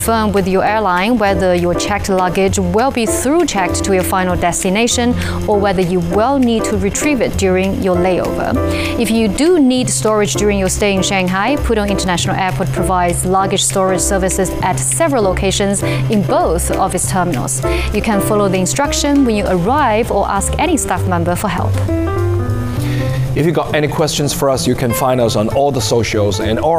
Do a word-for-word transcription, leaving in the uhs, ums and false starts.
Confirm with your airline whether your checked luggage will be through checked to your final destination or whether you will need to retrieve it during your layover. If you do need storage during your stay in Shanghai, Pudong International Airport provides luggage storage services at several locations in both of its terminals. You can follow the instruction when you arrive or ask any staff member for help. If you got any questions for us, you can find us on all the socials and all